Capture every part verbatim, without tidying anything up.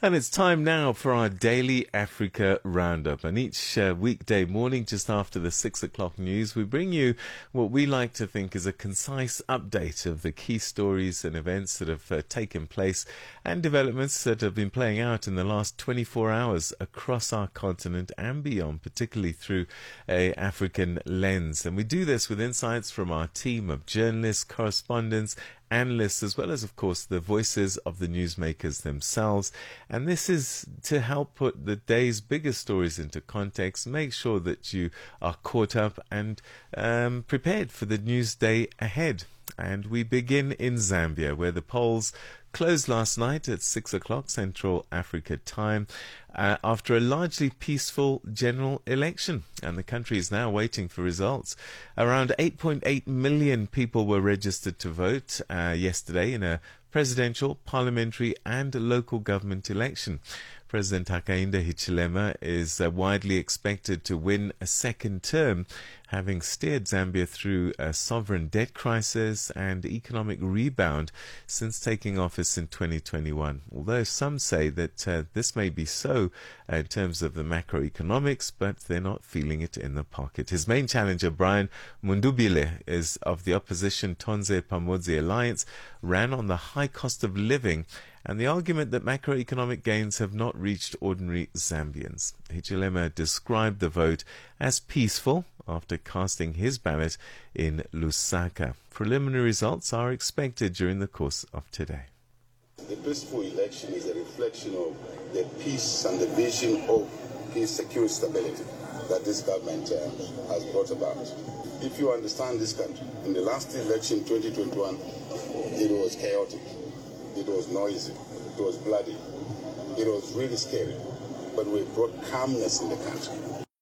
And it's time now for our daily Africa Roundup. And each uh, weekday morning, just after the six o'clock news, we bring you what we like to think is a concise update of the key stories and events that have uh, taken place and developments that have been playing out in the last twenty-four hours across our continent and beyond, particularly through a African lens. And we do this with insights from our team of journalists, correspondents, analysts, as well as, of course, the voices of the newsmakers themselves. And this is to help put the day's biggest stories into context, make sure that you are caught up and um, prepared for the news day ahead. And we begin in Zambia, where the polls closed last night at six o'clock Central Africa time uh, after a largely peaceful general election. And the country is now waiting for results. Around eight point eight million people were registered to vote uh, yesterday in a presidential, parliamentary and local government election. President Hakainde Hichilema is uh, widely expected to win a second term, having steered Zambia through a sovereign debt crisis and economic rebound since taking office in twenty twenty-one. Although some say that uh, this may be so uh, in terms of the macroeconomics, but they're not feeling it in the pocket. His main challenger, Brian Mundubile, is of the opposition Tonze Pamodzi Alliance, ran on the high cost of living and the argument that macroeconomic gains have not reached ordinary Zambians. Hichilema described the vote as peaceful after casting his ballot in Lusaka. Preliminary results are expected during the course of today. The peaceful election is a reflection of the peace and the vision of peace, security, stability that this government uh, has brought about. If you understand this country, in the last election, twenty twenty-one, it was chaotic. It was noisy, it was bloody, it was really scary, but we brought calmness in the country.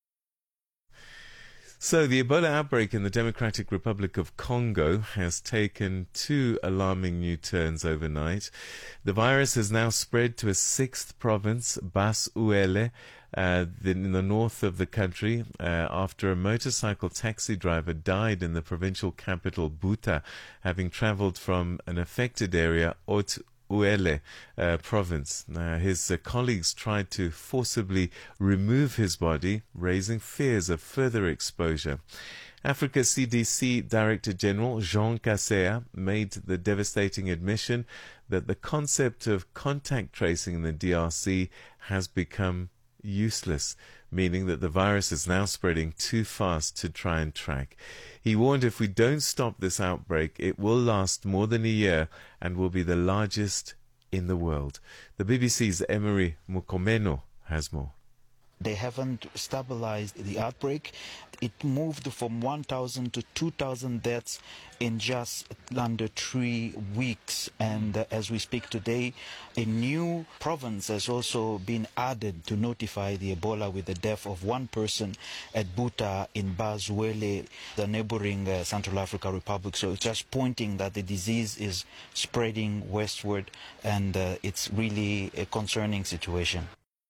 So the Ebola outbreak in the Democratic Republic of Congo has taken two alarming new turns overnight. The virus has now spread to a sixth province, Bas-Uele, uh, in the north of the country, uh, after a motorcycle taxi driver died in the provincial capital, Buta, having travelled from an affected area, Haute Uele uh, province. Uh, his uh, colleagues tried to forcibly remove his body, raising fears of further exposure. Africa C D C Director General Jean Kaseya made the devastating admission that the concept of contact tracing in the D R C has become useless, meaning that the virus is now spreading too fast to try and track. He warned if we don't stop this outbreak, it will last more than a year and will be the largest in the world. The B B C's Emery Mukomeno has more. They haven't stabilized the outbreak. It moved from one thousand to two thousand deaths in just under three weeks. And uh, as we speak today, a new province has also been added to notify the Ebola, with the death of one person at Buta in Bas-Uele, the neighboring uh, Central African Republic. So it's just pointing that the disease is spreading westward, and uh, it's really a concerning situation.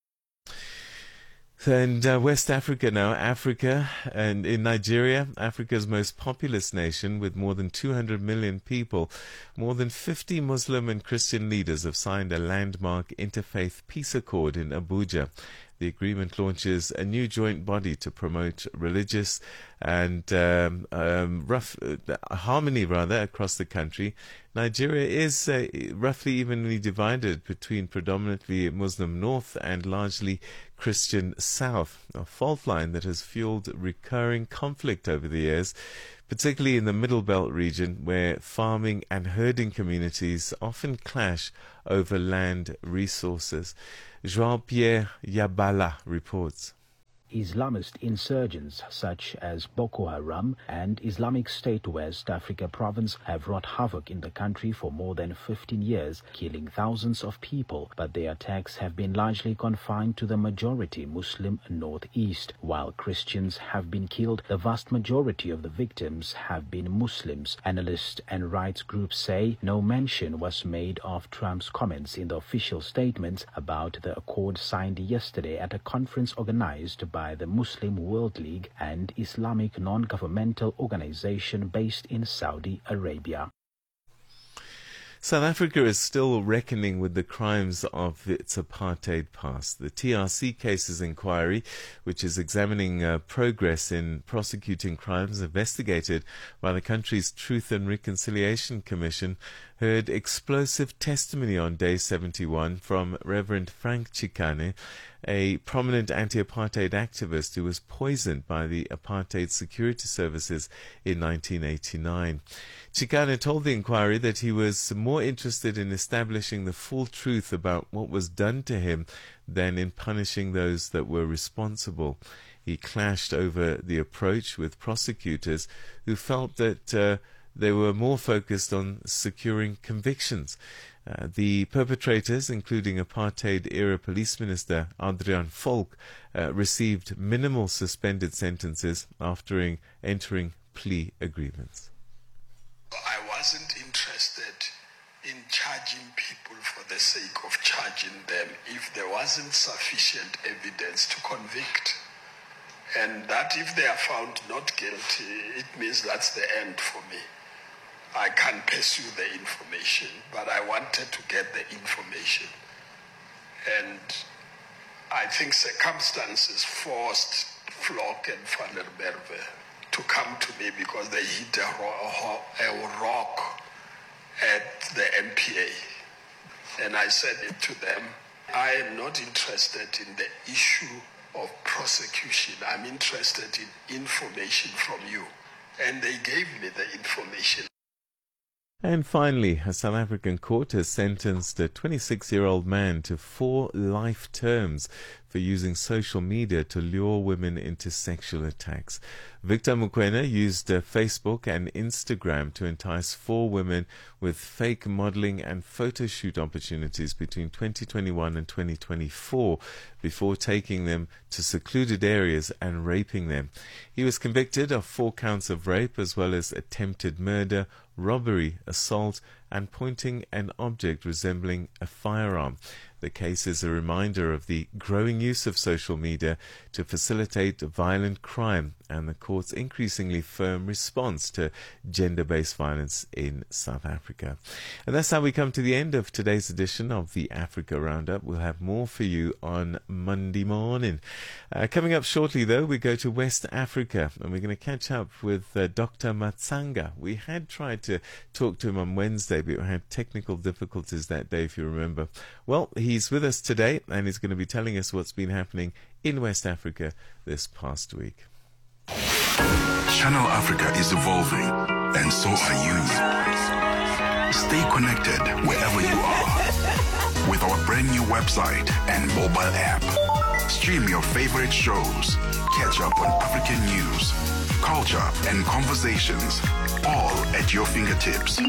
And uh, West Africa now, Africa, and in Nigeria, Africa's most populous nation with more than two hundred million people, more than fifty Muslim and Christian leaders have signed a landmark interfaith peace accord in Abuja. The agreement launches a new joint body to promote religious and um, um, rough uh, harmony, rather, across the country. Nigeria is uh, roughly evenly divided between predominantly Muslim north and largely Christian south, a fault line that has fueled recurring conflict over the years, particularly in the Middle Belt region, where farming and herding communities often clash over land resources. Jean-Pierre Yabala reports. Islamist insurgents such as Boko Haram and Islamic State West Africa Province have wrought havoc in the country for more than fifteen years, killing thousands of people, but their attacks have been largely confined to the majority Muslim northeast. While Christians have been killed, the vast majority of the victims have been Muslims. Analysts and rights groups say no mention was made of Trump's comments in the official statements about the accord signed yesterday at a conference organized by by the Muslim World League and Islamic non-governmental organization based in Saudi Arabia. South Africa is still reckoning with the crimes of its apartheid past. The T R C Cases Inquiry, which is examining uh, progress in prosecuting crimes investigated by the country's Truth and Reconciliation Commission, heard explosive testimony on day seventy-one from Reverend Frank Chikane, a prominent anti-apartheid activist who was poisoned by the apartheid security services in nineteen eighty-nine. Chikane told the inquiry that he was more interested in establishing the full truth about what was done to him than in punishing those that were responsible. He clashed over the approach with prosecutors who felt that uh, they were more focused on securing convictions. Uh, the perpetrators, including apartheid-era police minister Adrian Volk, uh, received minimal suspended sentences after entering plea agreements. I wasn't interested in charging people for the sake of charging them if there wasn't sufficient evidence to convict. And that if they are found not guilty, it means that's the end for me. I can't pursue the information, but I wanted to get the information. And I think circumstances forced Flock and Van der Merwe to come to me because they hit a, ro- a rock at the N P A. And I said it to them, I am not interested in the issue of prosecution. I'm interested in information from you. And they gave me the information. And finally, a South African court has sentenced a twenty-six-year-old man to four life terms for using social media to lure women into sexual attacks. Victor Mokoena used uh, Facebook and Instagram to entice four women with fake modeling and photo shoot opportunities between twenty twenty-one and twenty twenty-four before taking them to secluded areas and raping them. He was convicted of four counts of rape as well as attempted murder, robbery, assault, and pointing an object resembling a firearm. The case is a reminder of the growing use of social media to facilitate violent crime and the court's increasingly firm response to gender-based violence in South Africa. And that's how we come to the end of today's edition of the Africa Roundup. We'll have more for you on Monday morning. Uh, coming up shortly, though, we go to West Africa and we're going to catch up with uh, Doctor Matsanga. We had tried to talk to him on Wednesday, but we had technical difficulties that day, if you remember. Well, he's with us today and he's going to be telling us what's been happening in West Africa this past week. Channel Africa is evolving, and so are you. Stay connected wherever you are with our brand new website and mobile app. Stream your favorite shows, catch up on African news, culture, and conversations, all at your fingertips.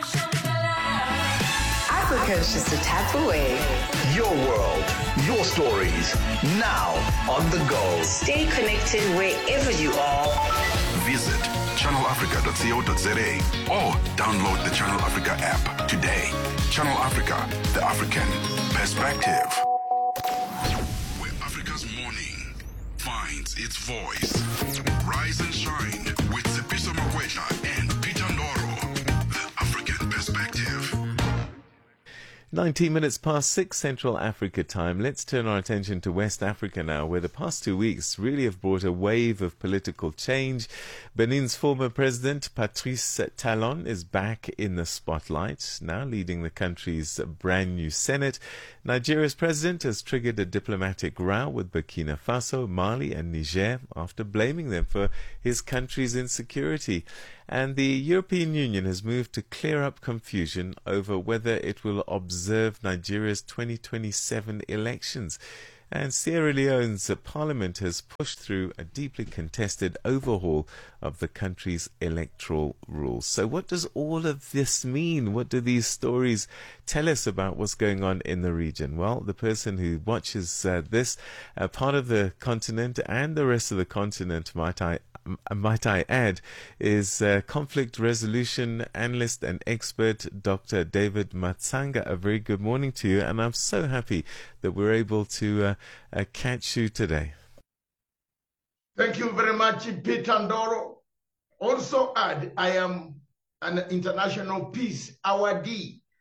Africa is just a tap away. Your world, your stories, now on the go. Stay connected wherever you are. Visit channel africa dot co dot za or download the Channel Africa app today. Channel Africa, the African perspective. Where Africa's morning finds its voice. Rise and shine with Tsepiso Makwetla and Peter Ndoro, the African perspective. nineteen minutes past six Central Africa time. Let's turn our attention to West Africa now, where the past two weeks really have brought a wave of political change. Benin's former president, Patrice Talon, is back in the spotlight, now leading the country's brand new Senate. Nigeria's president has triggered a diplomatic row with Burkina Faso, Mali and Niger after blaming them for his country's insecurity. And the European Union has moved to clear up confusion over whether it will observe Nigeria's twenty twenty-seven elections. And Sierra Leone's parliament has pushed through a deeply contested overhaul of the country's electoral rules. So what does all of this mean? What do these stories tell us about what's going on in the region? Well, the person who watches uh, this uh, part of the continent and the rest of the continent, might I might I add, is uh, conflict resolution analyst and expert Doctor David Matsanga. A very good morning to you, and I'm so happy that we're able to uh, uh, catch you today. Thank you very much, Peter Ndoro. Also add, I am an international peace awardee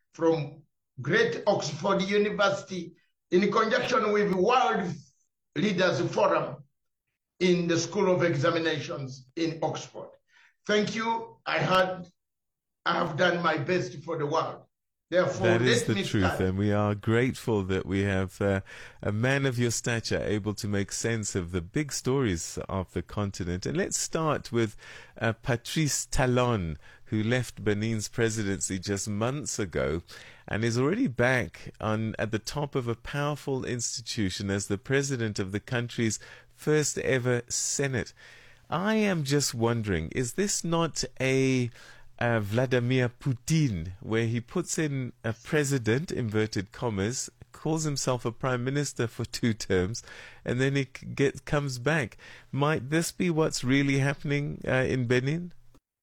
from Great Oxford University in conjunction with World Leaders Forum in the School of Examinations in Oxford. Thank you. I had, I have done my best for the world. Therefore, that is the truth, start. and we are grateful that we have uh, a man of your stature able to make sense of the big stories of the continent. And let's start with uh, Patrice Talon, who left Benin's presidency just months ago and is already back on at the top of a powerful institution as the president of the country's first ever Senate. I am just wondering, is this not a Uh, Vladimir Putin, where he puts in a president, inverted commas, calls himself a prime minister for two terms, and then he get, comes back? Might this be what's really happening uh, in Benin?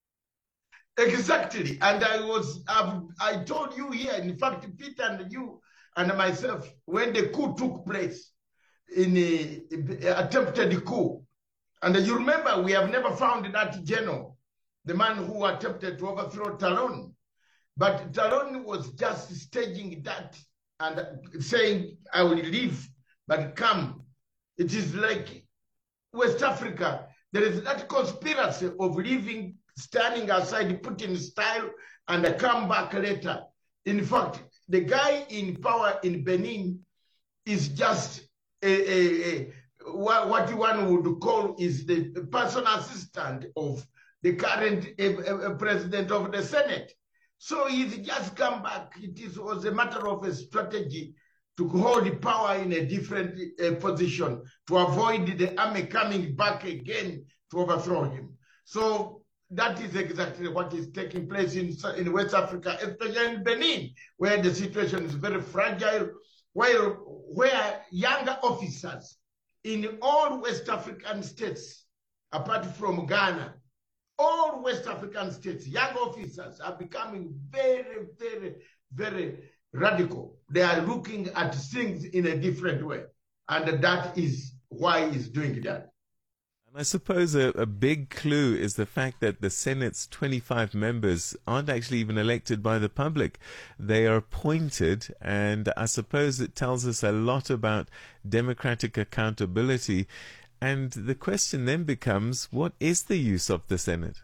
Exactly. And I was, I've, I told you here, in fact, Peter and you and myself, when the coup took place, in a, a attempted coup, and you remember, we have never found that general, the man who attempted to overthrow Talon. But Talon was just staging that and saying, I will leave, but come. It is like West Africa. There is that conspiracy of leaving, standing aside Putin style, and come back later. In fact, the guy in power in Benin is just a, a, a, what one would call is the personal assistant of the current uh, uh, president of the Senate. So he's just come back. It is, was a matter of a strategy to hold power in a different uh, position, to avoid the army coming back again to overthrow him. So that is exactly what is taking place in, in West Africa, especially in Benin, where the situation is very fragile, where, where younger officers in all West African states, apart from Ghana, all West African states, young officers are becoming very, very, very radical. They are looking at things in a different way. And that is why he's doing that. And I suppose a, a big clue is the fact that the Senate's twenty-five members aren't actually even elected by the public. They are appointed, and I suppose it tells us a lot about democratic accountability. And the question then becomes, what is the use of the Senate?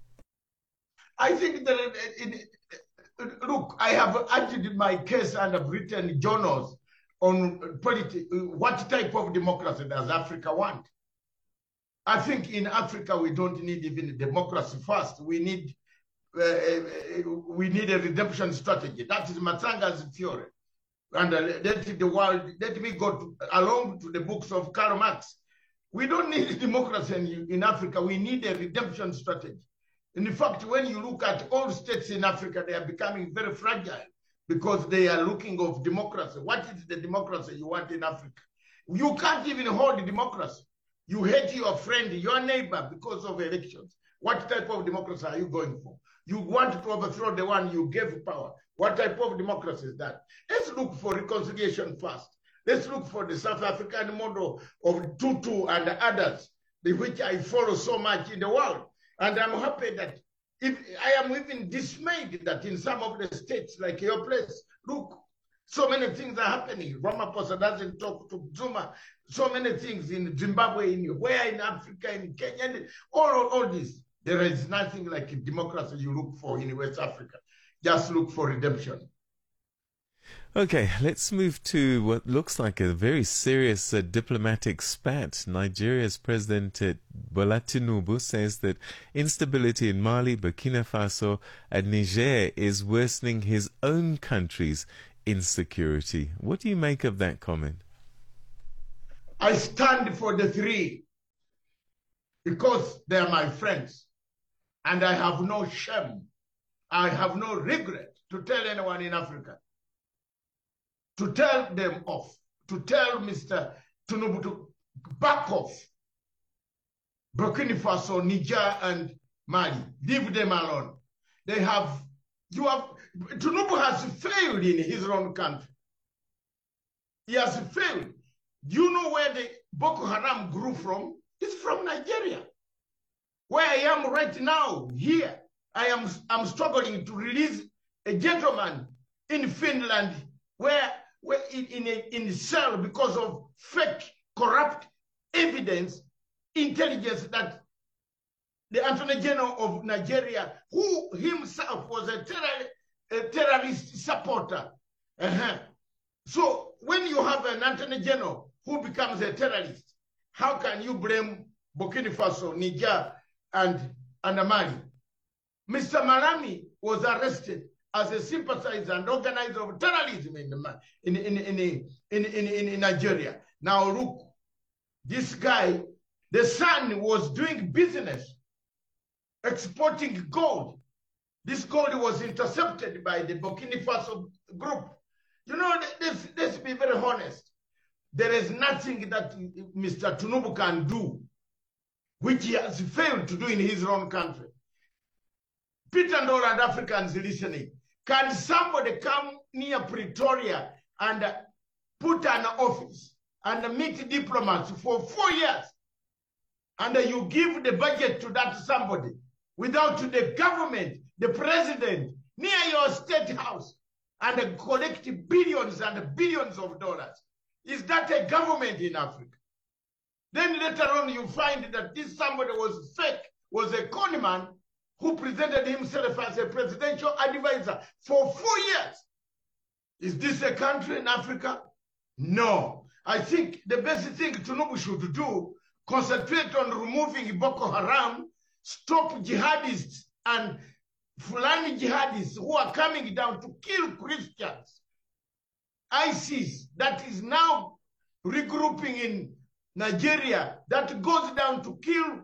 I think that, it, it, look, I have argued my case and have written journals on politi- what type of democracy does Africa want. I think in Africa we don't need even democracy first. We need, uh, we need a redemption strategy. That is Matsanga's theory. And uh, let the world, let me go to, along to the books of Karl Marx. We don't need democracy in, in Africa. We need a redemption strategy. In fact, when you look at all states in Africa, they are becoming very fragile because they are looking of democracy. What is the democracy you want in Africa? You can't even hold democracy. You hate your friend, your neighbor because of elections. What type of democracy are you going for? You want to overthrow the one you gave power. What type of democracy is that? Let's look for reconciliation first. Let's look for the South African model of Tutu and others, which I follow so much in the world. And I'm happy that if I am even dismayed that in some of the states, like your place, look, so many things are happening. Ramaphosa doesn't talk to Zuma. So many things in Zimbabwe, in where in Africa, in Kenya, all, all this. There is nothing like democracy you look for in West Africa. Just look for redemption. Okay, let's move to what looks like a very serious uh, diplomatic spat. Nigeria's President uh, Bola Tinubu says that instability in Mali, Burkina Faso, and Niger is worsening his own country's insecurity. What do you make of that comment? I stand for the three because they are my friends, and I have no shame. I have no regret to tell anyone in Africa, to tell them off, to tell Mister Tinubu to back off. Burkina Faso, Niger, and Mali, leave them alone. They have, you have, Tinubu has failed in his own country. He has failed. Do you know where the Boko Haram grew from? It's from Nigeria. Where I am right now, here, I am I'm struggling to release a gentleman in Finland, where, where in, in, a, in a cell because of fake, corrupt evidence, intelligence that the Attorney General of Nigeria, who himself was a, terror, a terrorist supporter. Uh-huh. So when you have an Attorney General who becomes a terrorist, how can you blame Burkina Faso, Niger, and, and Mali? Mister Malami was arrested as a sympathizer and organizer of terrorism in, the, in, in, in, in, in, in, in Nigeria. Now look, this guy, the son was doing business, exporting gold. This gold was intercepted by the Burkina Faso group. You know, let's, let's be very honest. There is nothing that Mister Tinubu can do, which he has failed to do in his own country. Peter Ndoro and Africans listening, can somebody come near Pretoria and put an office and meet diplomats for four years, and you give the budget to that somebody without the government, the president, near your state house, and collect billions and billions of dollars? Is that a government in Africa? Then later on you find that this somebody was fake, was a conman who presented himself as a presidential advisor for four years. Is this a country in Africa? No. I think the best thing Tinubu should do, concentrate on removing Boko Haram, stop jihadists and Fulani jihadists who are coming down to kill Christians. ISIS, that is now regrouping in Nigeria, that goes down to kill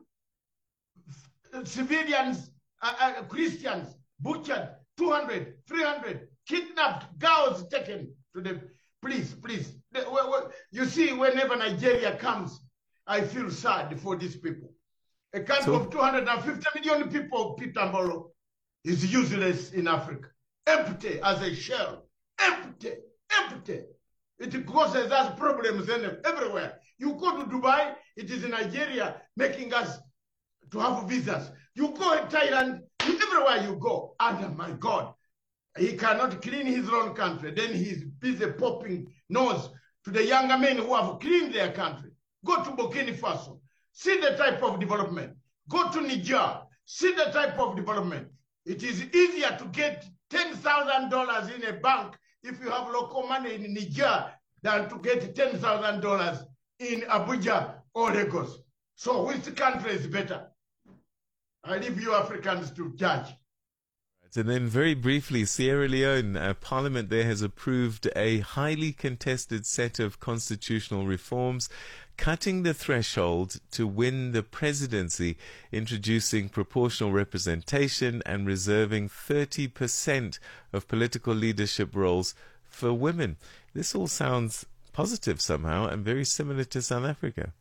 civilians, uh, uh, Christians, butchered, two hundred, three hundred, kidnapped, girls taken to the... Please, please. You see, whenever Nigeria comes, I feel sad for these people. A country so, of two hundred fifty million people, Peter Mbolo, is useless in Africa. Empty as a shell. Empty, empty. It causes us problems everywhere. You go to Dubai, it is in Nigeria making us to have visas. You go in Thailand, everywhere you go. And my God, he cannot clean his own country. Then he's busy popping nose to the younger men who have cleaned their country. Go to Burkina Faso. See the type of development. Go to Niger. See the type of development. It is easier to get ten thousand dollars in a bank if you have local money in Niger than to get ten thousand dollars in Abuja or Lagos. So which country is better? I leave you Africans to judge. And then very briefly, Sierra Leone, uh, Parliament there has approved a highly contested set of constitutional reforms, cutting the threshold to win the presidency, introducing proportional representation and reserving thirty percent of political leadership roles for women. This all sounds positive somehow and very similar to South Africa.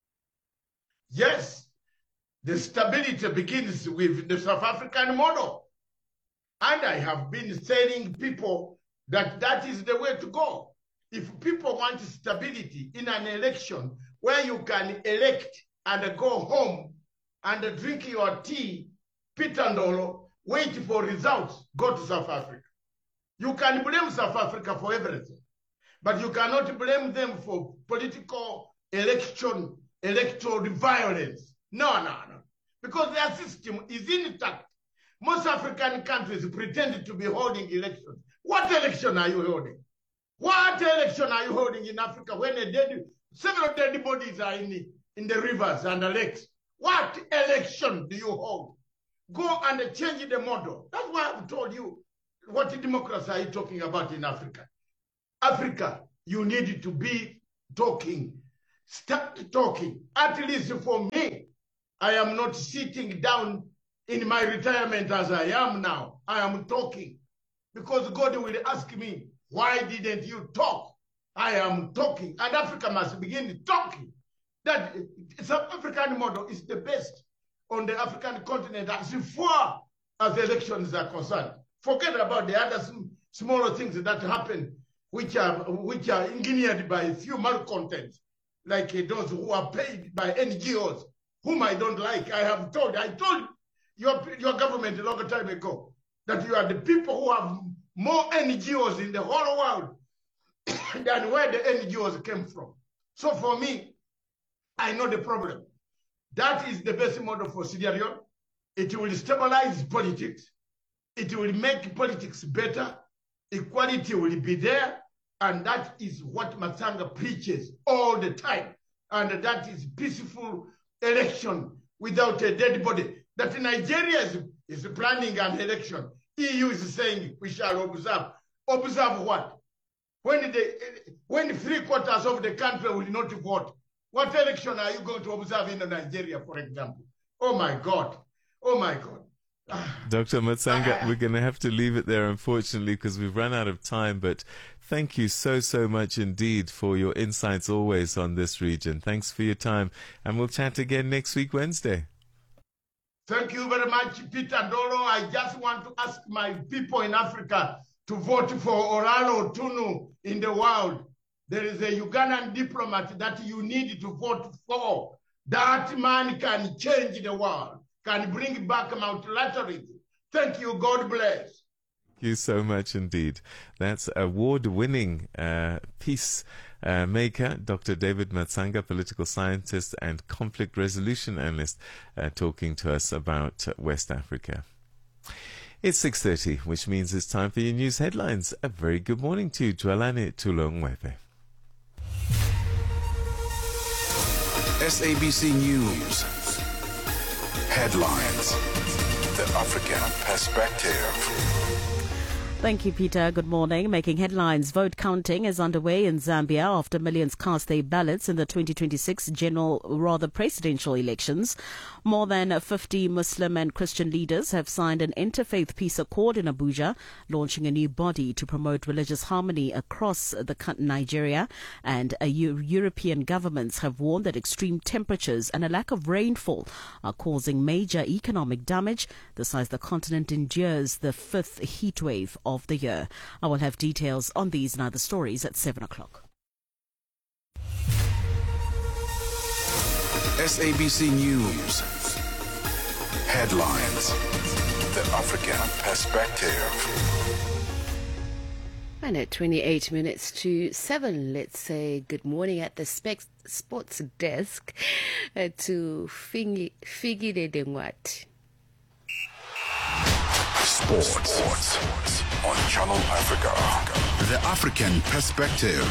Yes, the stability begins with the South African model. And I have been telling people that that is the way to go. If people want stability in an election where you can elect and go home and drink your tea, Peter Ndolo, wait for results, go to South Africa. You can blame South Africa for everything, but you cannot blame them for political election, electoral violence. No, no, no. Because their system is intact. Most African countries pretend to be holding elections. What election are you holding? What election are you holding in Africa when a dead, several dead bodies are in the, in the rivers and the lakes? What election do you hold? Go and change the model. That's why I've told you, what democracy are you talking about in Africa? Africa, you need to be talking. Start talking. At least for me, I am not sitting down in my retirement as I am now. I am talking because God will ask me, why didn't you talk? I am talking, and Africa must begin talking. That South African model is the best on the African continent as far as elections are concerned. Forget about the other smaller things that happen, which are which are engineered by a few malcontents, like those who are paid by N G Os, whom I don't like. I have told, I told Your, your government a long time ago that you are the people who have more N G Os in the whole world than where the N G Os came from. So for me, I know the problem. That is the best model for Sierra Leone. It will stabilize politics. It will make politics better. Equality will be there. And that is what Matsanga preaches all the time. And that is peaceful election without a dead body. That Nigeria is, is planning an election. E U is saying we shall observe. Observe what? When, the, when three quarters of the country will not vote, what election are you going to observe in Nigeria, for example? Oh my God. Oh my God. Doctor Matsanga, we're going to have to leave it there, unfortunately, because we've run out of time. But thank you so, so much indeed for your insights always on this region. Thanks for your time. And we'll chat again next week, Wednesday. Thank you very much, Peter Ndoro. I just want to ask my people in Africa to vote for Oralo Tunu in the world. There is a Ugandan diplomat that you need to vote for. That man can change the world, can bring back multilateralism. Thank you. God bless. Thank you so much indeed. That's award-winning uh, peace uh, maker, Doctor David Matsanga, political scientist and conflict resolution analyst, uh, talking to us about uh, West Africa. It's six thirty, which means it's time for your news headlines. A very good morning to you, Dwelane Tulongwepe. S A B C News. Headlines. The African Perspective. Thank you, Peter. Good morning. Making headlines. Vote counting is underway in Zambia after millions cast their ballots in the twenty twenty-six general, rather presidential elections. More than fifty Muslim and Christian leaders have signed an interfaith peace accord in Abuja, launching a new body to promote religious harmony across the Nigeria. And uh, European governments have warned that extreme temperatures and a lack of rainfall are causing major economic damage. This as the continent endures the fifth heat wave of of the year. I will have details on these and other stories at seven o'clock. S A B C News. Headlines. The African Perspective. And at twenty-eight minutes to seven, let's say good morning at the spec- sports desk uh, to Figile Dengwat. Sports on Channel Africa. The African Perspective.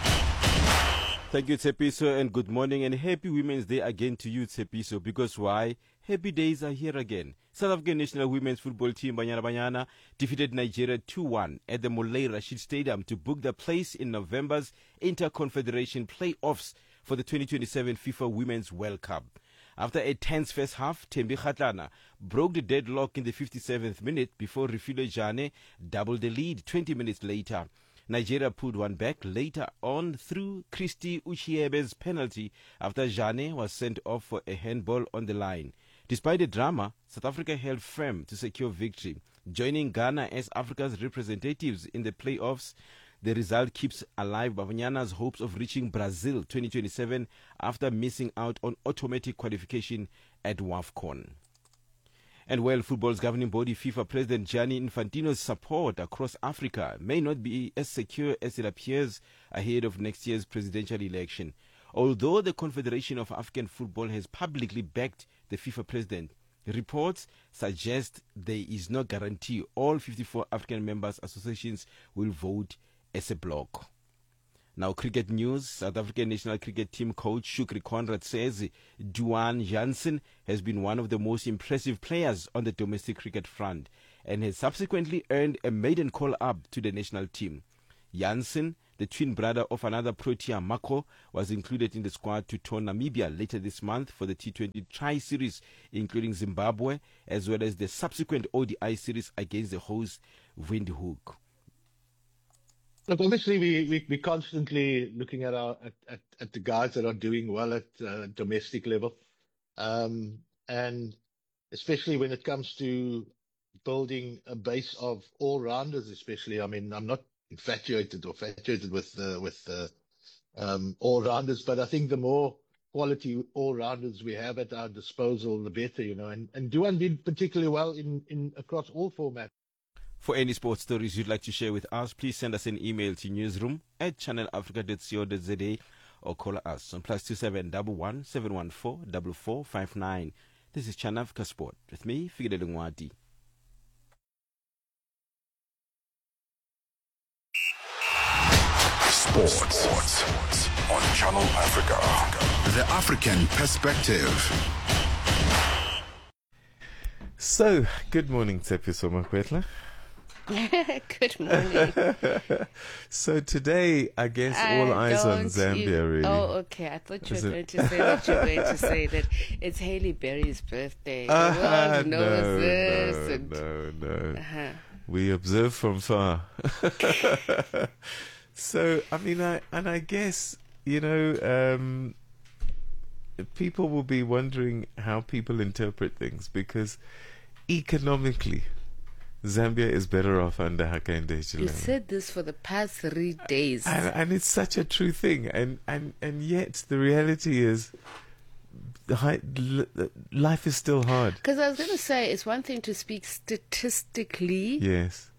Thank you, Tsepiso, and good morning and happy Women's Day again to you, Tsepiso. Because why? Happy days are here again. South African national women's football team Banyana Banyana defeated Nigeria two one at the Molay Rashid Stadium to book their place in November's Inter-Confederation playoffs for the twenty twenty-seven FIFA Women's World Cup. After a tense first half, Thembi Kgatlana broke the deadlock in the fifty-seventh minute before Refilwe Jane doubled the lead twenty minutes later. Nigeria pulled one back later on through Christy Uchiebe's penalty after Jane was sent off for a handball on the line. Despite the drama, South Africa held firm to secure victory, joining Ghana as Africa's representatives in the playoffs. The result keeps alive Banyana's hopes of reaching Brazil twenty twenty-seven after missing out on automatic qualification at WAFCON. And while football's governing body FIFA President Gianni Infantino's support across Africa may not be as secure as it appears ahead of next year's presidential election, although the Confederation of African Football has publicly backed the FIFA president, reports suggest there is no guarantee all fifty-four African members associations will vote as a bloc. Now, cricket news. South African national cricket team coach Shukri Conrad says Duane Jansen has been one of the most impressive players on the domestic cricket front and has subsequently earned a maiden call-up to the national team. Jansen, the twin brother of another Protea, Mako, was included in the squad to tour Namibia later this month for the T twenty Tri-Series, including Zimbabwe, as well as the subsequent O D I series against the host Windhoek. Look, obviously, we, we, we're constantly looking at, our, at, at, at the guys that are doing well at uh, domestic level. Um, and especially when it comes to building a base of all-rounders, especially. I mean, I'm not infatuated or infatuated with, uh, with uh, um, all-rounders, but I think the more quality all-rounders we have at our disposal, the better, you know. And, and Duane did particularly well in, in across all formats. For any sports stories you'd like to share with us, please send us an email to newsroom at channel africa dot co dot za or call us on plus two seven one one seven one four four four five nine. This is Channel Africa Sport with me, Figile Lungwati. Sports. Sports on Channel Africa. The African perspective. So, good morning, Tshepiso Makwetla. Good morning. So today, I guess I all eyes on don't Zambia, you- really. Oh, okay. I thought you Is were it- going to say that you're going to say that it's Haley Berry's birthday. The Ah, world knows no, this. no, and- no, no. Uh-huh. We observe from far. So, I mean, I and I guess, you know, um, people will be wondering how people interpret things, because economically, Zambia is better off under Hakainde You Hichilema. said this for the past three days. And, and it's such a true thing, and, and, and yet the reality is, the high, l- life is still hard. Because I was going to say, it's one thing to speak statistically Yes,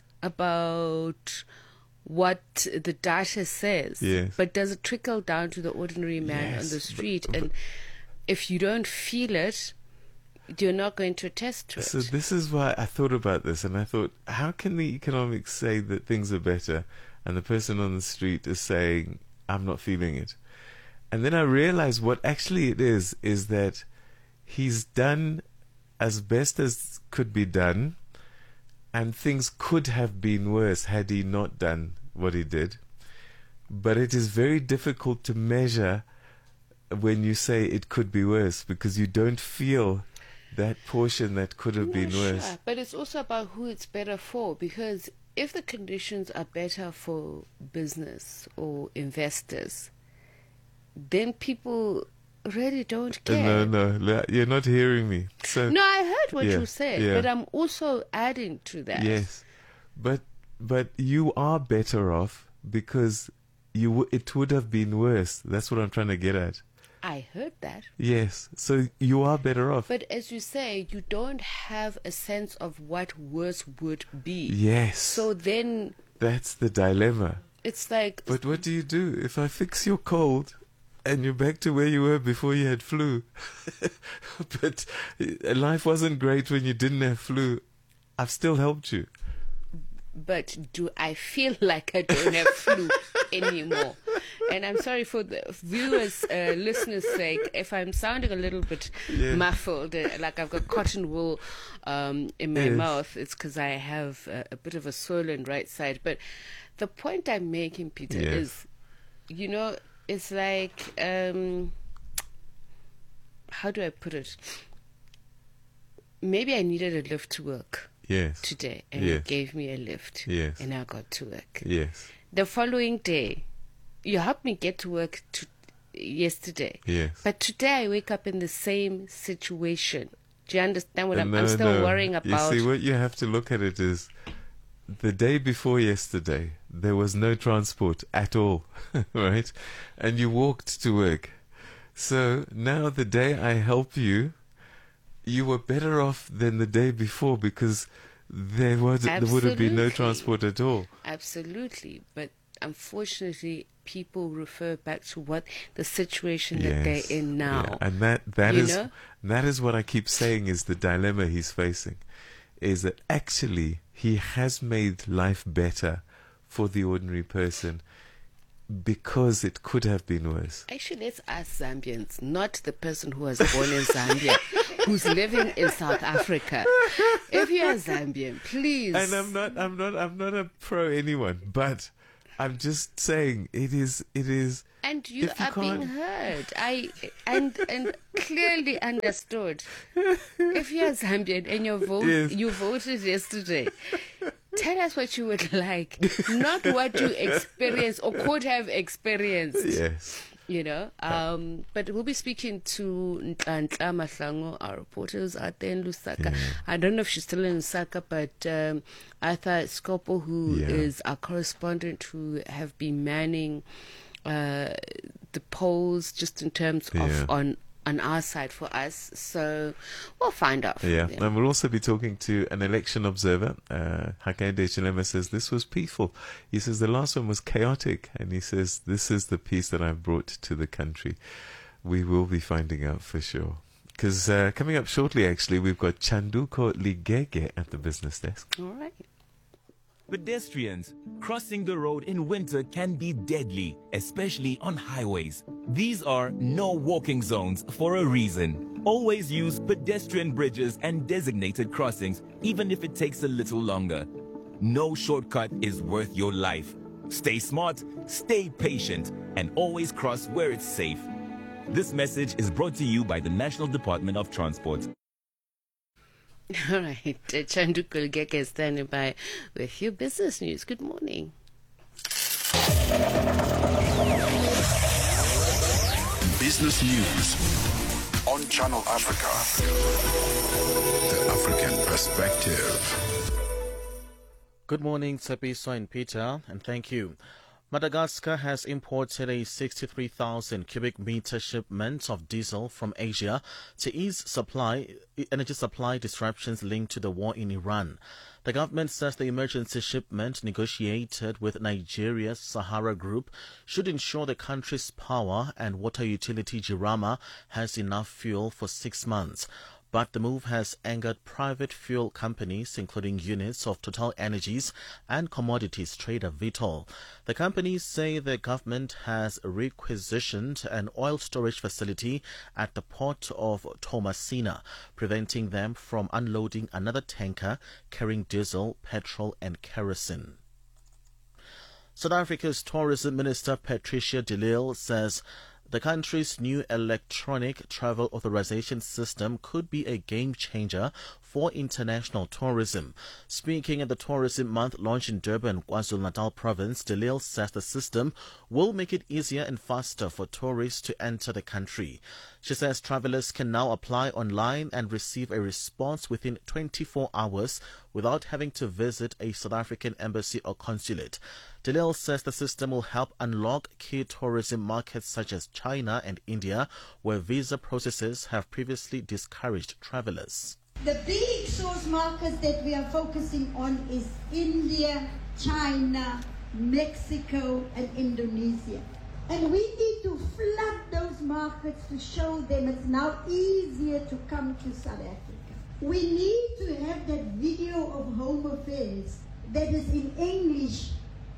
about what the data says, Yes. but does it trickle down to the ordinary man Yes, on the but- street? but- And if you don't feel it, you're not going to attest to it. so this is why I thought about this, and I thought, how can the economics say that things are better, and the person on the street is saying, I'm not feeling it? And then I realized what actually it is, is that he's done as best as could be done, and things could have been worse had he not done what he did. But it is very difficult to measure when you say it could be worse, because you don't feel that portion that could have No, been worse. sure, but it's also about who it's better for, because if the conditions are better for business or investors, then people really don't Uh, care. No, no, la- you're not hearing me. So No, I heard what yeah, you said, yeah. but I'm also adding to that. yes, but but you are better off, because you w- it would have been worse. That's what I'm trying to get at. I heard that. Yes, so you are better off. But as you say, you don't have a sense of what worse would be. Yes. So then That's the dilemma. it's like, But what do you do if I fix your cold and you're back to where you were before you had flu? But uh, life wasn't great when you didn't have flu. I've still helped you. but do I feel like I don't have flu anymore? And I'm sorry for the viewers, uh, listeners' sake, if I'm sounding a little bit Yeah. muffled, uh, like I've got cotton wool um, in my Yes. mouth, it's because I have uh, a bit of a swollen right side. But the point I'm making, Peter, Yes. is, you know, it's like, um, how do I put it? Maybe I needed a lift to work Yes. today, and Yes. you gave me a lift, Yes. and I got to work. Yes. The following day, you helped me get to work to, yesterday. Yes. But today I wake up in the same situation. Do you understand what I'm, No, I'm still no. worrying about? You see, what you have to look at it is, the day before yesterday, there was no transport at all, right? And you walked to work. So now the day I help you, you were better off than the day before, because there was there would have been no Absolutely. transport at all. Absolutely. But unfortunately, people refer back to what the situation that Yes. they're in now. Yeah. And that that You is know? that is what I keep saying is the dilemma he's facing, is that actually he has made life better for the ordinary person, because it could have been worse. Actually, let's ask Zambians, not the person who was born in Zambia, who's living in South Africa. If you're a Zambian, please. And I'm not I'm not I'm not a pro anyone, but I'm just saying it is it is And you if you are being can't- heard. I and and clearly understood. If you're Zambian and you vote, Yes. you voted yesterday, tell us what you would like, not what you experienced or could have experienced. Yes. You know, um, but we'll be speaking to Ntla Mahlango, our reporters out there in Lusaka. I don't know if she's still in Lusaka, but um, Arthur Scopo, who Yeah. is our correspondent, who have been manning uh, the polls just in terms Yeah. of on on our side for us. So we'll find out. Yeah, them. and we'll also be talking to an election observer. Uh, Hakainde Chilema says this was peaceful. He says the last one was chaotic, and he says this is the peace that I've brought to the country. We will be finding out for sure. Because uh, coming up shortly, actually, we've got Chanduko Ligege at the business desk. All right. Pedestrians, crossing the road in winter can be deadly, especially on highways. These are no walking zones for a reason. Always use pedestrian bridges and designated crossings, even if it takes a little longer. No shortcut is worth your life. Stay smart, stay patient, and always cross where it's safe. This message is brought to you by the National Department of Transport. All right, Chanduko Ligege is standing by with your business news. Good morning. Business news on Channel Africa. The African perspective. Good morning, Tsepiso and Peter, and thank you. Madagascar has imported a sixty-three thousand cubic meter shipment of diesel from Asia to ease supply energy supply disruptions linked to the war in Iran. The government says the emergency shipment negotiated with Nigeria's Sahara Group should ensure the country's power and water utility Jirama has enough fuel for six months. But the move has angered private fuel companies, including units of Total Energies and commodities trader Vitol. The companies say the government has requisitioned an oil storage facility at the port of Thomasina, preventing them from unloading another tanker carrying diesel, petrol and kerosene. South Africa's Tourism Minister Patricia de Lille says the country's new electronic travel authorization system could be a game changer for international tourism. Speaking at the Tourism Month launch in Durban, KwaZulu-Natal province, de Lille says the system will make it easier and faster for tourists to enter the country. She says travelers can now apply online and receive a response within twenty-four hours without having to visit a South African embassy or consulate. De Lille says the system will help unlock key tourism markets such as China and India, where visa processes have previously discouraged travelers. The big source markets that we are focusing on is India, China, Mexico and Indonesia. And we need to flood those markets to show them it's now easier to come to South Africa. We need to have that video of Home Affairs that is in English,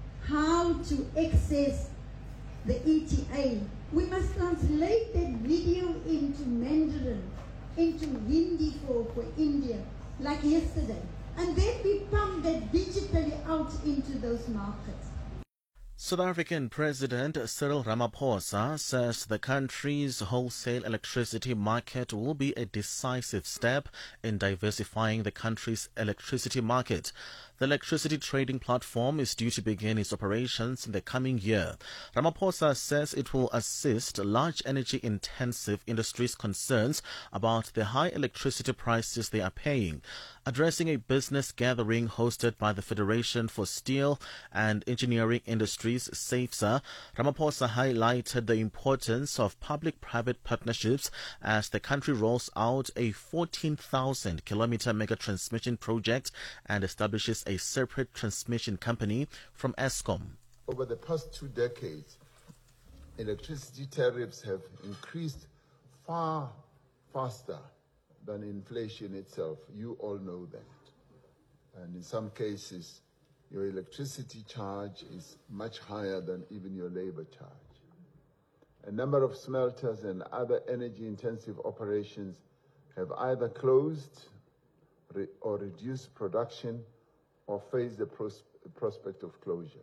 how to access the E T A. We must translate that video into Mandarin, into Hindi for, for India, like yesterday. And then we pump that digitally out into those markets. South African President Cyril Ramaphosa says the country's wholesale electricity market will be a decisive step in diversifying the country's electricity market. The electricity trading platform is due to begin its operations in the coming year. Ramaphosa says it will assist large energy-intensive industries' concerns about the high electricity prices they are paying. Addressing a business gathering hosted by the Federation for Steel and Engineering Industries, SAFSA, Ramaphosa highlighted the importance of public-private partnerships as the country rolls out a fourteen thousand kilometer mega transmission project and establishes a separate transmission company from Eskom. Over the past two decades, electricity tariffs have increased far faster than inflation itself. You all know that. And in some cases, your electricity charge is much higher than even your labor charge. A number of smelters and other energy-intensive operations have either closed re- or reduced production or face the pros- prospect of closure.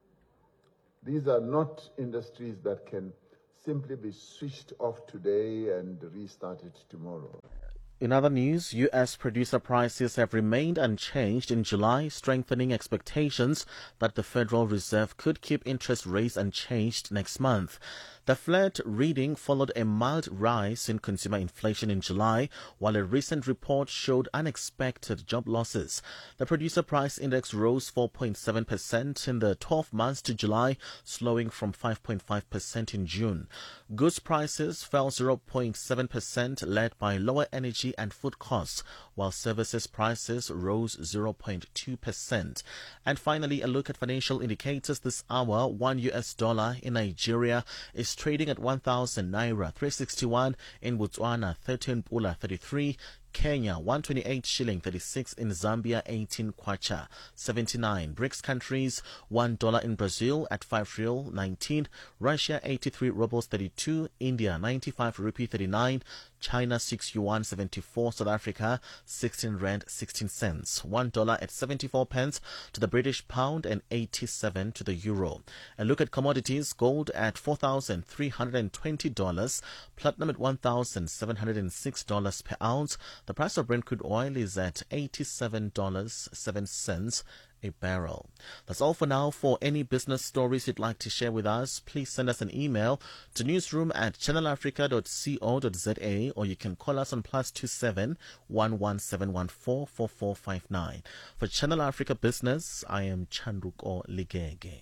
These are not industries that can simply be switched off today and restarted tomorrow. In other news, U S producer prices have remained unchanged in July, strengthening expectations that the Federal Reserve could keep interest rates unchanged next month. The flat reading followed a mild rise in consumer inflation in July, while a recent report showed unexpected job losses. The producer price index rose four point seven percent in the twelve months to July, slowing from five point five percent in June. Goods prices fell zero point seven percent, led by lower energy and food costs, while services prices rose zero point two percent. And finally, a look at financial indicators this hour. One U S dollar in Nigeria is trading at one thousand naira three sixty-one, in Botswana thirteen pula thirty-three, Kenya one twenty-eight shilling thirty-six, in Zambia eighteen kwacha seventy-nine. BRICS countries, one dollar in Brazil at five riel nineteen, Russia eighty-three rubles thirty-two, India ninety-five rupee thirty-nine, China six yuan seventy-four, South Africa sixteen rand sixteen cents. One dollar at seventy-four pence to the British pound and eighty-seven to the euro. A look at commodities: gold at four thousand three hundred twenty dollars, platinum at one thousand seven hundred six dollars per ounce. The price of Brent crude oil is at eighty-seven dollars and seven cents a barrel. That's all for now. For any business stories you'd like to share with us, please send us an email to newsroom at channel africa dot co dot za, or you can call us on plus two seven one one seven one four four four five nine. For Channel Africa Business, I am Chanduko Ligege.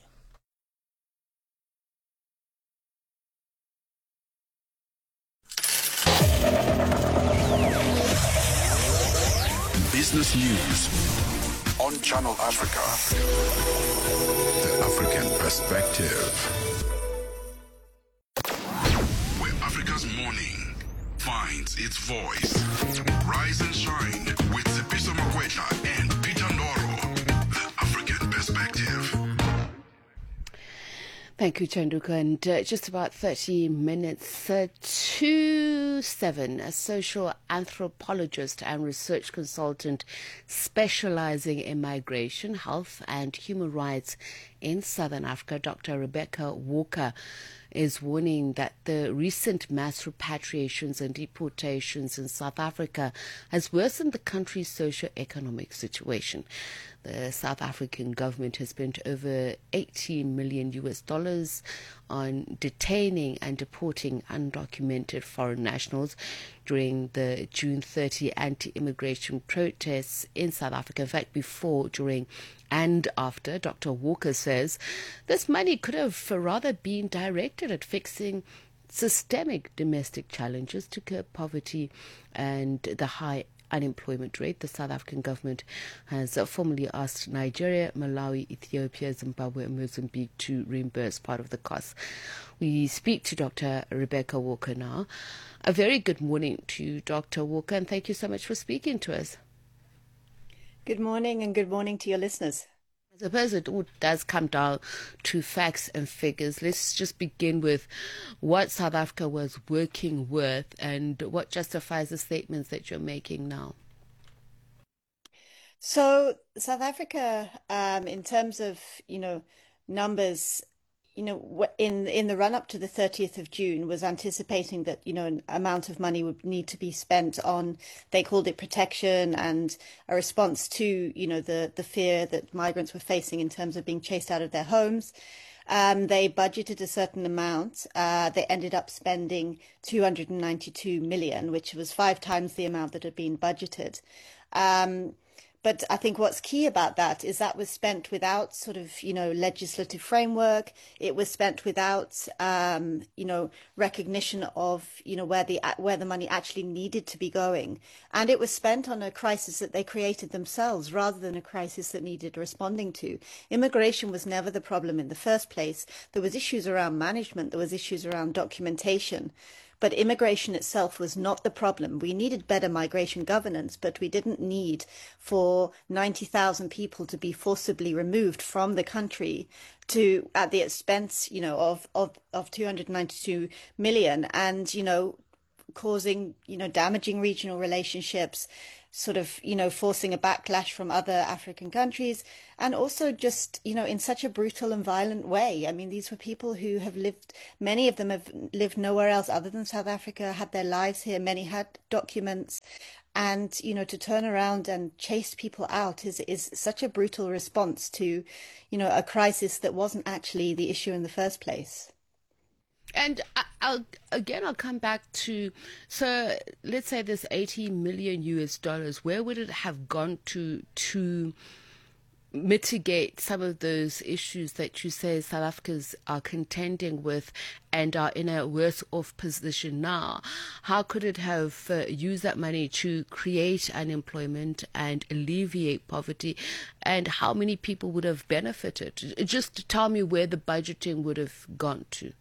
Business News on Channel Africa. The African Perspective. Where Africa's morning finds its voice. Rise and shine with Tsepiso Makwetla and Peter Ndoro. The African Perspective. Thank you, Chanduka. And uh, just about thirty minutes uh, to seven, a social anthropologist and research consultant specializing in migration, health, and human rights in Southern Africa, Doctor Rebecca Walker, is warning that the recent mass repatriations and deportations in South Africa has worsened the country's socio-economic situation. The South African government has spent over eighty million U S dollars on detaining and deporting undocumented foreign nationals during the June thirtieth anti-immigration protests in South Africa. In fact, before, during and after. Doctor Walker says this money could have rather been directed at fixing systemic domestic challenges to curb poverty and the high unemployment rate. The South African government has formally asked Nigeria, Malawi, Ethiopia, Zimbabwe and Mozambique to reimburse part of the costs. We speak to Doctor Rebecca Walker now. A very good morning to Doctor Walker, and thank you so much for speaking to us. Good morning, and good morning to your listeners. I suppose it all does come down to facts and figures. Let's just begin with what South Africa was working with and what justifies the statements that you're making now. So South Africa, um, in terms of, you know, numbers, you know, in in the run up to the thirtieth of June, was anticipating that, you know, an amount of money would need to be spent on, they called it protection and a response to, you know, the, the fear that migrants were facing in terms of being chased out of their homes. Um, they budgeted a certain amount. Uh, they ended up spending two hundred ninety-two million, which was five times the amount that had been budgeted. Um, But I think what's key about that is that was spent without sort of, you know, legislative framework. It was spent without, um, you know, recognition of, you know, where the where the money actually needed to be going. And it was spent on a crisis that they created themselves rather than a crisis that needed responding to. Immigration was never the problem in the first place. There was issues around management. There was issues around documentation. But immigration itself was not the problem. We needed better migration governance, but we didn't need for ninety thousand people to be forcibly removed from the country to at the expense, you know, of, of, of two hundred ninety-two million and, you know, causing, you know, damaging regional relationships, sort of, you know, forcing a backlash from other African countries, and also just, you know, in such a brutal and violent way. I mean, these were people who have lived, many of them have lived nowhere else other than South Africa, had their lives here, many had documents. And, you know, to turn around and chase people out is, is such a brutal response to, you know, a crisis that wasn't actually the issue in the first place. And I'll, again, I'll come back to, so let's say this eighty million U S dollars, where would it have gone to to mitigate some of those issues that you say South Africans are contending with and are in a worse off position now? How could it have uh, used that money to create unemployment and alleviate poverty? And how many people would have benefited? Just tell me where the budgeting would have gone to.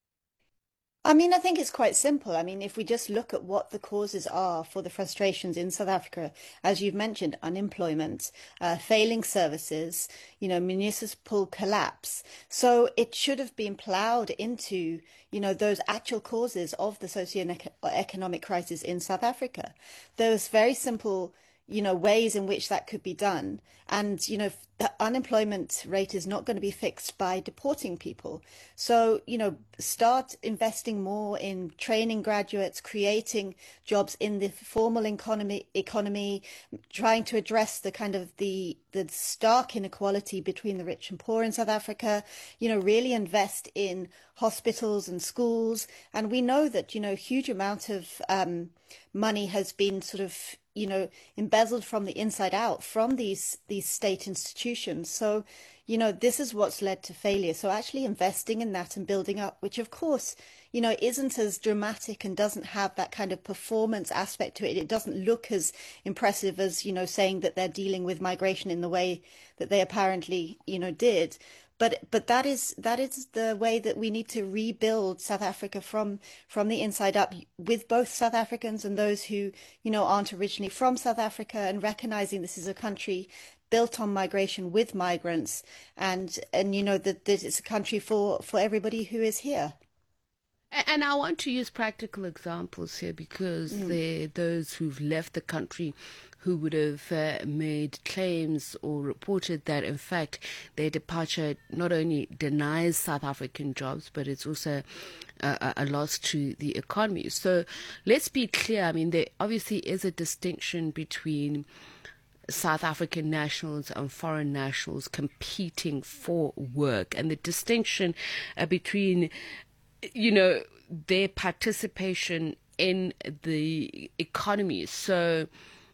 I mean, I think it's quite simple. I mean, if we just look at what the causes are for the frustrations in South Africa, as you've mentioned, unemployment, uh, failing services, you know, municipal collapse. So it should have been ploughed into, you know, those actual causes of the socio-economic crisis in South Africa. Those very simple, you know, ways in which that could be done. And, you know, the unemployment rate is not going to be fixed by deporting people. So, you know, start investing more in training graduates, creating jobs in the formal economy, economy, trying to address the kind of the, the stark inequality between the rich and poor in South Africa, you know, really invest in hospitals and schools. And we know that, you know, a huge amount of um, money has been sort of, you know, embezzled from the inside out from these these state institutions. So, you know, this is what's led to failure. So actually investing in that and building up, which of course, you know, isn't as dramatic and doesn't have that kind of performance aspect to it. It doesn't look as impressive as, you know, saying that they're dealing with migration in the way that they apparently, you know, did. But but that is that is the way that we need to rebuild South Africa from from the inside up, with both South Africans and those who, you know, aren't originally from South Africa, and recognizing this is a country built on migration with migrants, and and you know that, that it's a country for for everybody who is here. And I want to use practical examples here because mm. they're those who've left the country who would have uh, made claims or reported that, in fact, their departure not only denies South African jobs, but it's also a, a loss to the economy. So let's be clear. I mean, there obviously is a distinction between South African nationals and foreign nationals competing for work, and the distinction uh, between, you know, their participation in the economy. So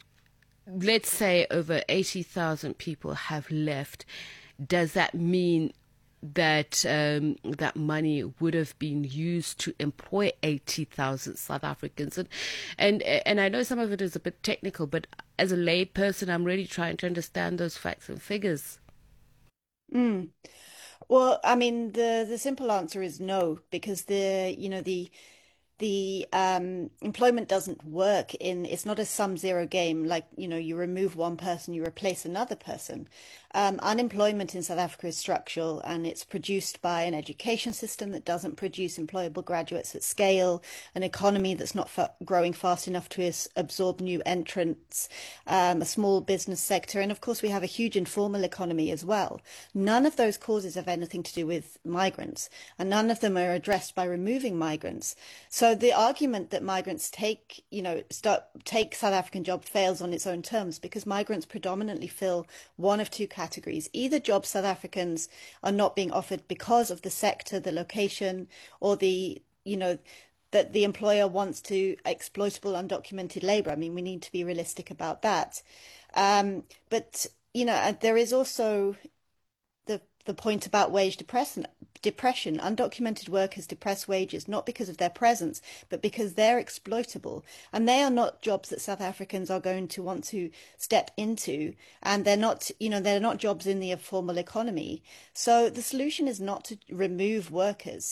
let's say over eighty thousand people have left. Does that mean that um, that money would have been used to employ eighty thousand South Africans? And, and and I know some of it is a bit technical, but as a lay person, I'm really trying to understand those facts and figures. Mm. Well, I mean, the the simple answer is no, because the you know the the um, employment doesn't work in, it's not a sum zero game, like, you know, you remove one person, you replace another person. Um, unemployment in South Africa is structural, and it's produced by an education system that doesn't produce employable graduates at scale, an economy that's not fa- growing fast enough to as- absorb new entrants, um, a small business sector, and of course we have a huge informal economy as well. None of those causes have anything to do with migrants, and none of them are addressed by removing migrants. So the argument that migrants take, you know, start take South African jobs fails on its own terms, because migrants predominantly fill one of two categories. Either jobs South Africans are not being offered because of the sector, the location, or the, you know, that the employer wants to exploitable undocumented labor. I mean, we need to be realistic about that. Um, but, you know, there is also the the point about wage depression. Depression. Undocumented workers depress wages not because of their presence, but because they're exploitable. And they are not jobs that South Africans are going to want to step into. And they're not, you know, they're not jobs in the informal economy. So the solution is not to remove workers.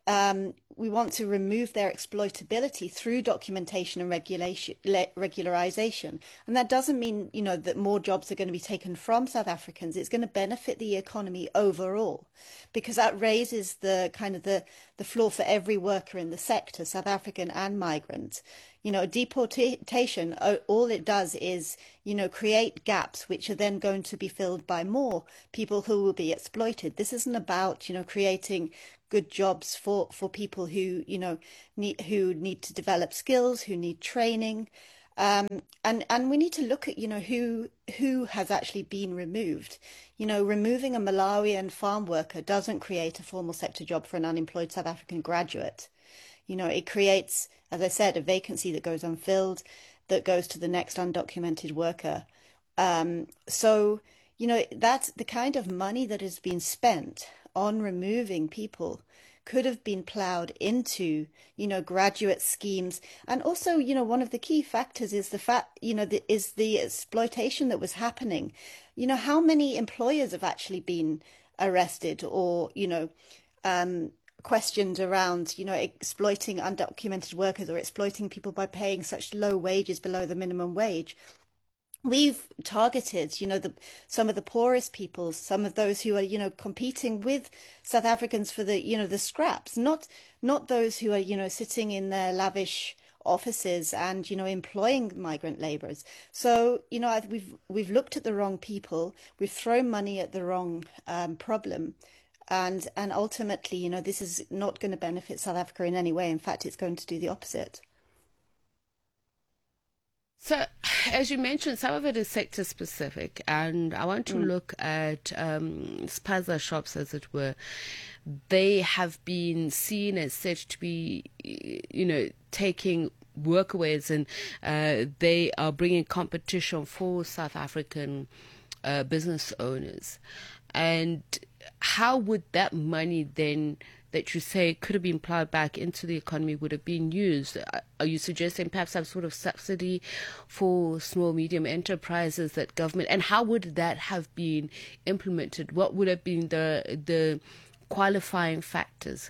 um, we want to remove their exploitability through documentation and regulation, regularization. And that doesn't mean, you know, that more jobs are going to be taken from South Africans. It's going to benefit the economy overall, because that raises the kind of the, the floor for every worker in the sector, South African and migrant. You know, deportation, all it does is, you know, create gaps which are then going to be filled by more people who will be exploited. This isn't about, you know, creating good jobs for, for people who, you know, need, who need to develop skills, who need training. Um, and, and we need to look at, you know, who, who has actually been removed. You know, removing a Malawian farm worker doesn't create a formal sector job for an unemployed South African graduate. You know, it creates, as I said, a vacancy that goes unfilled, that goes to the next undocumented worker. Um, so, you know, that's the kind of money that has been spent on removing people could have been plowed into, you know, graduate schemes. And also, you know, one of the key factors is the fact, you know, the, is the exploitation that was happening. You know, how many employers have actually been arrested or, you know, um, questioned around, you know, exploiting undocumented workers or exploiting people by paying such low wages below the minimum wage? We've targeted, you know, the, some of the poorest people, some of those who are, you know, competing with South Africans for the, you know, the scraps, not not those who are, you know, sitting in their lavish offices and, you know, employing migrant laborers. So, you know, we've we've looked at the wrong people, we've thrown money at the wrong um, problem. And and ultimately, you know, this is not going to benefit South Africa in any way. In fact, it's going to do the opposite. So, as you mentioned, some of it is sector specific, and I want to mm. look at um, spaza shops, as it were. They have been seen as said to be, you know, taking workaways, and uh, they are bringing competition for South African uh, business owners. And how would that money then, that you say could have been plowed back into the economy, would have been used? Are you suggesting perhaps some sort of subsidy for small, medium enterprises that government, and how would that have been implemented? What would have been the the qualifying factors?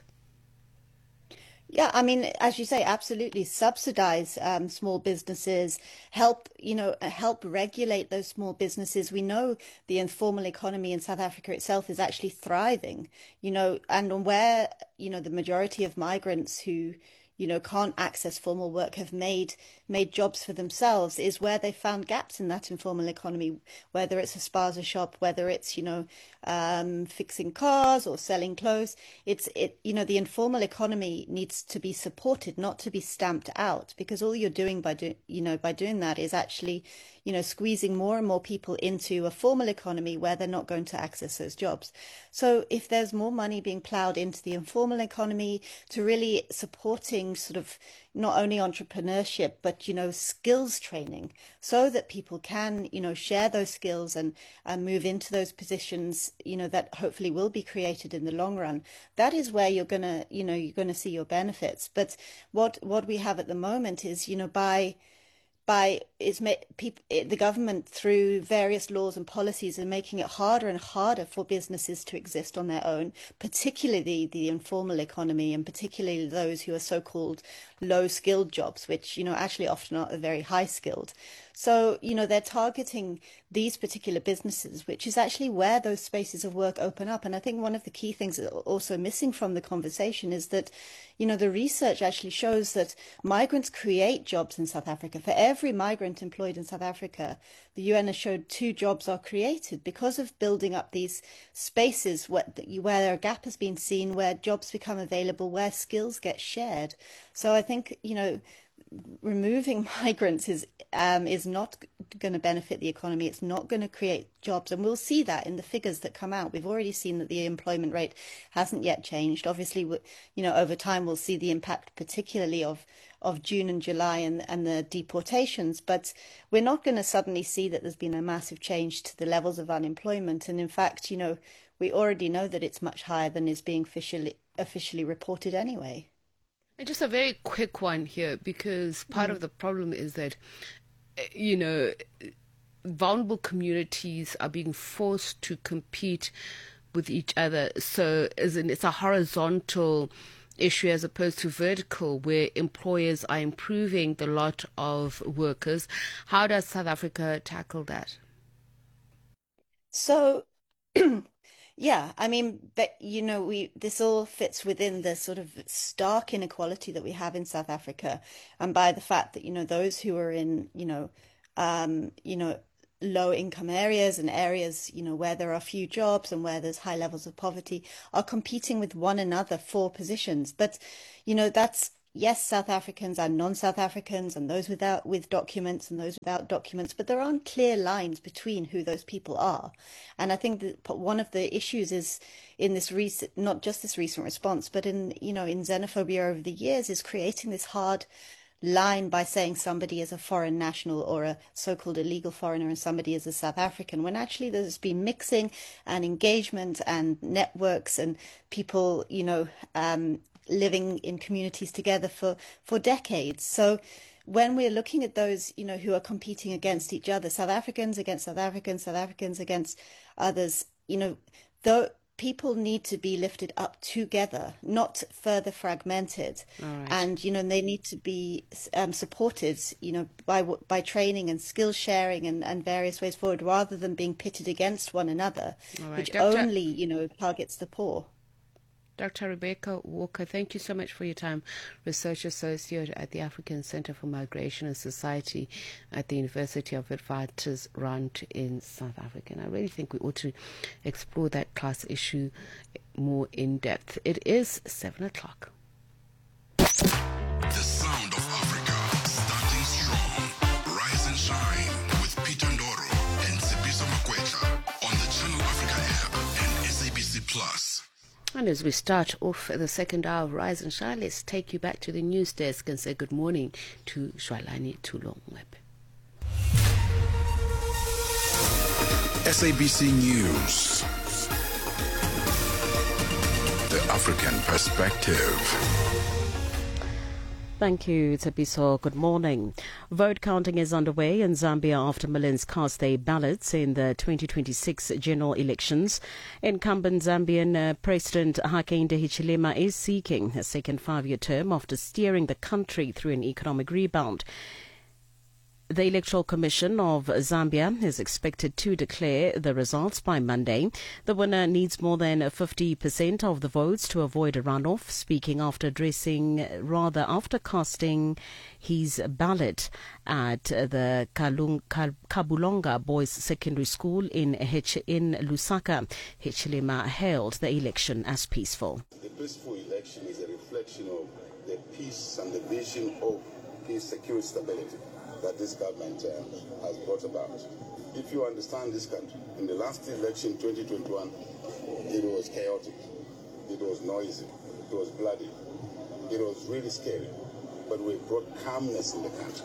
Yeah, I mean, as you say, absolutely subsidize um, small businesses, help, you know, help regulate those small businesses. We know the informal economy in South Africa itself is actually thriving, you know, and where, you know, the majority of migrants who, you know, can't access formal work have made made jobs for themselves is where they found gaps in that informal economy, whether it's a spaza shop, whether it's, you know, um, fixing cars or selling clothes. It's, it, you know, the informal economy needs to be supported, not to be stamped out, because all you're doing by doing, you know, by doing that is actually, you know, squeezing more and more people into a formal economy where they're not going to access those jobs. So if there's more money being plowed into the informal economy to really supporting sort of not only entrepreneurship, but, you know, skills training, so that people can, you know, share those skills and, and move into those positions, you know, that hopefully will be created in the long run. That is where you're going to, you know, you're going to see your benefits. But what, what we have at the moment is, you know, by by it's ma- people, it, the government through various laws and policies are making it harder and harder for businesses to exist on their own, particularly the, the informal economy, and particularly those who are so-called low-skilled jobs, which, you know, actually often are very high-skilled. So, you know, they're targeting these particular businesses, which is actually where those spaces of work open up. And I think one of the key things that are also missing from the conversation is that, you know, the research actually shows that migrants create jobs in South Africa. For every migrant employed in South Africa, the U N has showed two jobs are created because of building up these spaces where, where a gap has been seen, where jobs become available, where skills get shared. So I think, you know, removing migrants is um, is not going to benefit the economy. It's not going to create jobs, and we'll see that in the figures that come out. We've already seen that the employment rate hasn't yet changed. Obviously, you know, over time we'll see the impact, particularly of of June and July and and the deportations. But we're not going to suddenly see that there's been a massive change to the levels of unemployment. And in fact, you know, we already know that it's much higher than is being officially officially reported anyway. And just a very quick one here, because part mm. of the problem is that, you know, vulnerable communities are being forced to compete with each other. So as in, it's a horizontal issue as opposed to vertical, where employers are improving the lot of workers. How does South Africa tackle that? So, yeah, I mean, but, you know, we this all fits within the sort of stark inequality that we have in South Africa, and by the fact that, you know, those who are in, you know, um, you know, low income areas and areas, you know, where there are few jobs and where there's high levels of poverty are competing with one another for positions. But, you know, that's, yes, South Africans and non-South Africans and those without with documents and those without documents, but there aren't clear lines between who those people are. And I think that one of the issues is in this recent, not just this recent response, but in, you know, in xenophobia over the years, is creating this hard line by saying somebody is a foreign national or a so-called illegal foreigner and somebody is a South African, when actually there's been mixing and engagement and networks and people, you know, um, living in communities together for, for decades. So when we're looking at those, you know, who are competing against each other, South Africans against South Africans, South Africans against others, you know, though people need to be lifted up together, not further fragmented. Right. And, you know, they need to be um, supported, you know, by by training and skill sharing and, and various ways forward, rather than being pitted against one another, Right. which Doctor only, you know, targets the poor. Doctor Rebecca Walker, thank you so much for your time. Research Associate at the African Center for Migration and Society at the University of Witwatersrand in South Africa. And I really think we ought to explore that class issue more in depth. It is seven o'clock. The sound of Africa, starting strong. Rise and shine with Peter Ndoro and Sipiso Makwetla on the Channel Africa app and S A B C Plus. And as we start off the second hour of Rise and Shine, let's take you back to the news desk and say good morning to Shwalani Tulongweb. S A B C News. The African Perspective. Thank you, Tsepiso. Good morning. Vote counting is underway in Zambia after millions cast their ballots in the twenty twenty-six general elections. Incumbent Zambian uh, President Hakainde Hichilema is seeking a second five-year term after steering the country through an economic rebound. The Electoral Commission of Zambia is expected to declare the results by Monday. The winner needs more than fifty percent of the votes to avoid a runoff, speaking after addressing, rather after casting his ballot at the Kalung, Kabulonga Boys Secondary School in, H, in Lusaka. Hichilema hailed the election as peaceful. The peaceful election is a reflection of the peace and the vision of peace, security, stability that this government uh, has brought about. If you understand this country, in the last election, twenty twenty-one, it was chaotic, it was noisy, it was bloody, it was really scary, but we brought calmness in the country.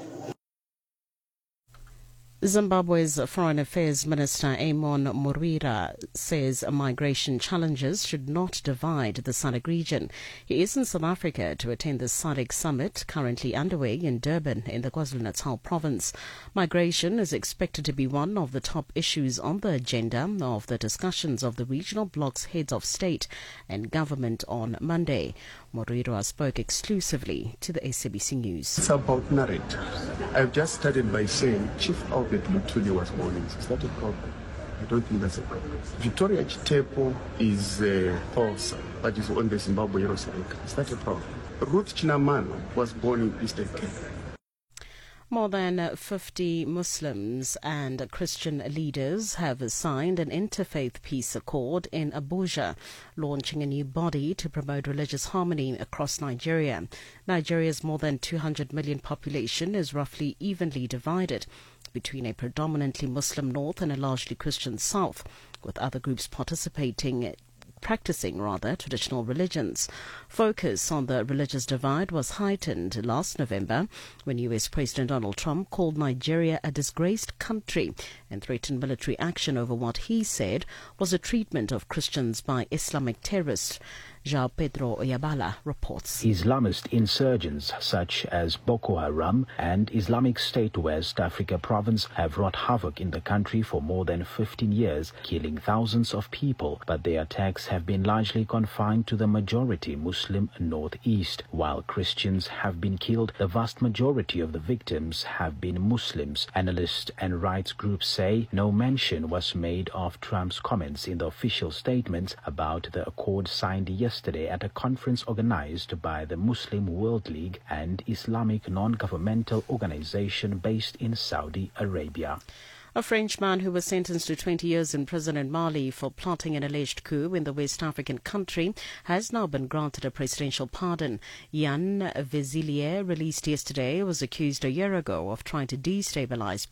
Zimbabwe's Foreign Affairs Minister Amon Murwira says migration challenges should not divide the S A D C region. He is in South Africa to attend the S A D C summit currently underway in Durban in the KwaZulu-Natal province. Migration is expected to be one of the top issues on the agenda of the discussions of the regional bloc's heads of state and government on Monday. Murwira spoke exclusively to the S A B C News. It's about narrative. I've just started by saying Chief Albert Luthuli was born in. Is that a problem? I don't think that's a problem. Victoria Chitepo is uh, false, but is on the Zimbabwe Heroes rank. Is that a problem? Ruth Chinamano was born in Eastern Cape. More than fifty Muslims and Christian leaders have signed an interfaith peace accord in Abuja, launching a new body to promote religious harmony across Nigeria. Nigeria's more than two hundred million population is roughly evenly divided between a predominantly Muslim north and a largely Christian south, with other groups participating practicing rather traditional religions. Focus on the religious divide was heightened last November when U S President Donald Trump called Nigeria a disgraced country and threatened military action over what he said was a treatment of Christians by Islamic terrorists. João Pedro Oyabala reports. Islamist insurgents such as Boko Haram and Islamic State West Africa Province have wrought havoc in the country for more than fifteen years, killing thousands of people, but their attacks have been largely confined to the majority Muslim northeast. While Christians have been killed, the vast majority of the victims have been Muslims. Analysts and rights groups say no mention was made of Trump's comments in the official statements about the accord signed yesterday at a conference organized by the Muslim World League and Islamic non-governmental organization based in Saudi Arabia. A Frenchman who was sentenced to twenty years in prison in Mali for plotting an alleged coup in the West African country has now been granted a presidential pardon. Yann Vezilier, released yesterday, was accused a year ago of trying to destabilize